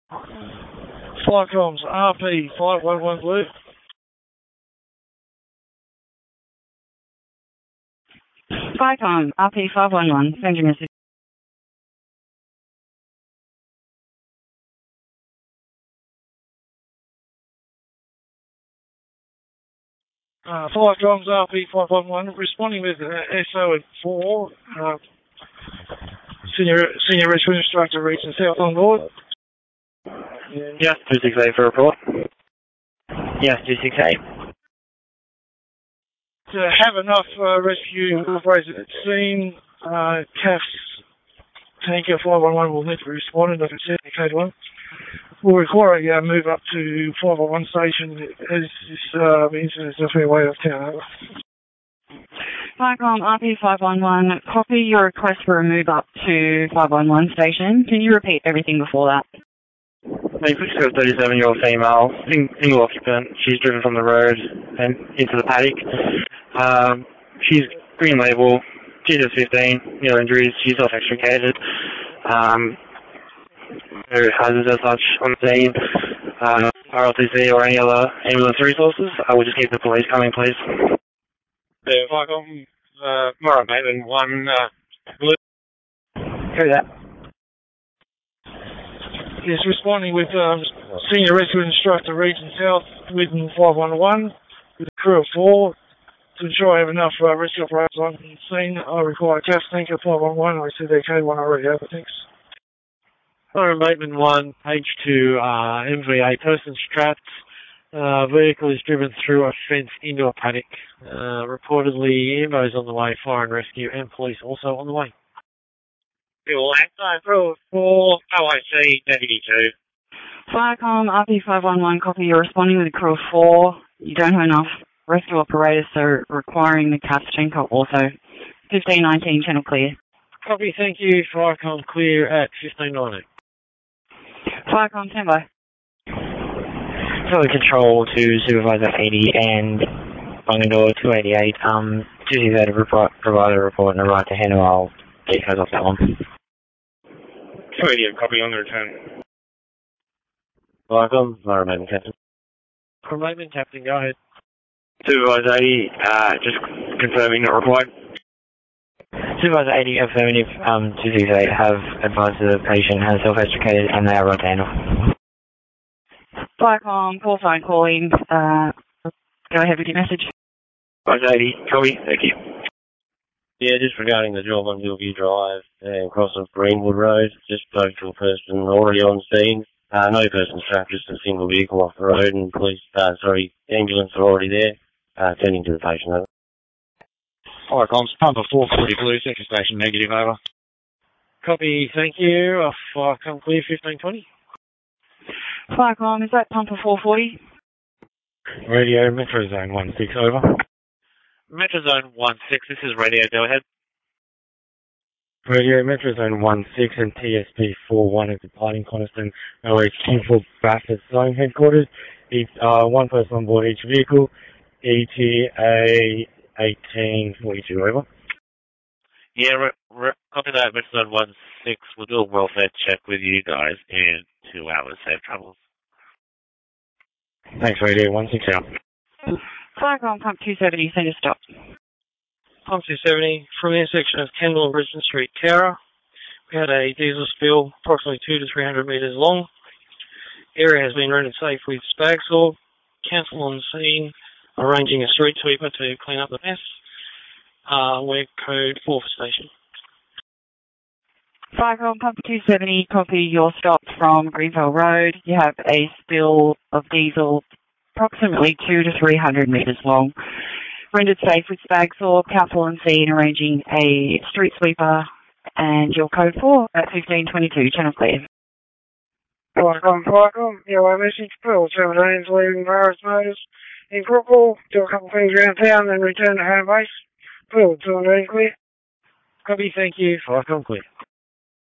Flycoms RP 511 Blue. Flycom RP 511, send your message. Flycoms RP 511, responding with SO at 4. Senior Rescue Instructor Region South on board. Yes, 268 for report. Yes, 268. To have enough rescue operators at scene, CAF Tanker 511 will need to respond and if it's indicated will require a move up to 511 station as this incident is a fair way off town. Flycom RP 511, copy your request for a move up to 511 station. Can you repeat everything before that? A 37-year-old female, single occupant. She's driven from the road and into the paddock. She's green label, Jesus 15, no injuries, she's self-extricated. No hazards as such on the scene. RLTC or any other ambulance resources, I will just keep the police coming, please. Yeah, Flycom, Morrow Maitland 1, Blue. Hear that. Yes, responding with Senior Rescue Instructor Region South within 511 with a crew of 4. To ensure I have enough rescue operators on scene, I require CAF Tanker 511. I said their K1 already have it, thanks. Morrow Maitland 1, H2, MVA, person strapped. Vehicle is driven through a fence into a paddock. Reportedly, EMO is on the way, fire and rescue, and police also on the way. Bill Acto, crew 4, OIC, Deputy 2. Flycom RP 511, copy. You're responding with a crew of 4. You don't have enough rescue operators, so requiring the CAF Tanker also. 1519, channel clear. Copy, thank you. Flycom clear at 1519. Flycom, stand by. Philly Control to Supervisor 80 and Bungadore 288. 268 have provided a report and a right to handle. I'll details off that one. 288, copy on the return. Welcome, Maitland Captain. Maitland Captain, go ahead. Supervisor 80, just confirming not required. Supervisor 80, affirmative, 268 have advised the patient has self-extricated and they are right to handle. Flycom, call sign calling. Go ahead with your message. Supervisor 80, copy, thank you. Yeah, just regarding the job on Hillview Drive and cross of Greenwood Road, just spoke to a person already on scene. No person strapped, just a single vehicle off the road, and ambulance are already there, tending to the patient, over. Alright, comms, pumper 440 Blue, second station, negative, over. Copy, thank you. Flycom clear 1520. Flycom, is that pumper 440? Radio, Metro Zone 16, over. Metro Zone 16, this is radio, go ahead. Radio, Metro Zone 16 and TSP 41 is departing Coniston OHQ for Bathurst Zone Headquarters. It's one person on board each vehicle. ETA 1842, over. Yeah, copy that, Metro Zone 16. We'll do a welfare check with you guys in 2 hours. Safe travels. Thanks, Radio 16 out. Flycom, pump 270, send a stop. Pump 270 from the intersection of Kendall and Brisbane Street, Cowra. We had a diesel spill approximately 200 to 300 metres long. Area has been rendered safe with spag saw. Council on scene, arranging a street sweeper to clean up the mess. We're code 4 for station. Flycom, pump 270, copy your stop from Greenville Road. You have a spill of diesel approximately 200 to 300 metres long. Rendered safe with spag saw, council on scene, arranging a street sweeper, and your code 4 at 1522, channel clear. Flycom, your message, Bill 17's leaving Paris Motors in Crookle, do a couple of things around town, then return to home base. Bill 17 clear. Copy, thank you. Flycom clear.